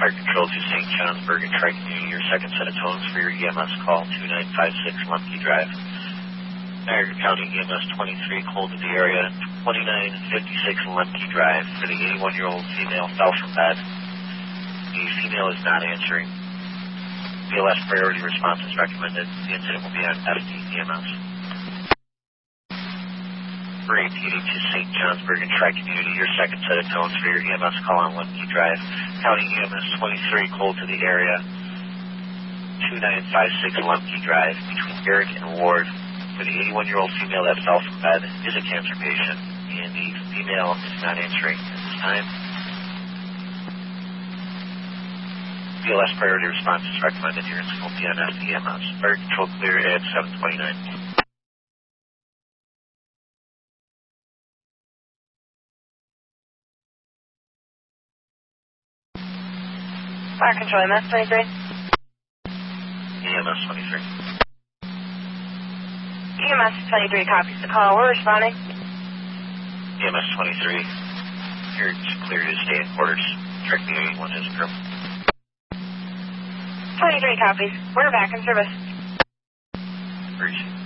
Fire Control to St. Johnsburg and Tri-Community, your second set of tones for your EMS call, 2956 Lemke Drive. Niagara County EMS 23 called to the area, 2956 Lemke Drive, for the 81-year-old female fell from bed. The female is not answering. BLS priority response is recommended. The incident will be on FD EMS. Repeating to St. Johnsburg and Tri-Community, your second set of tones for your EMS call on Lemke Drive. County EMS 23 called to the area, 2956 Lemke Drive, between Garrick and Ward, for the 81-year-old female that fell from bed, is a cancer patient, and the female is not answering at this time. BLS priority response is recommended. Your incident will be on FDMS. Fire Control clear at 729. Fire Control, EMS 23. EMS 23. EMS 23 copies the call. We're responding. EMS 23. You're clear to stay in quarters. Direct the 81 is approved. 23 copies. We're back in service. Appreciate it.